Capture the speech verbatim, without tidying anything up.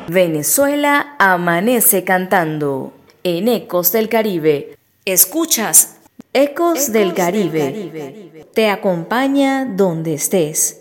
Venezuela amanece cantando. En Ecos del Caribe, escuchas Ecos, Ecos del, Caribe. del Caribe. Te acompaña donde estés.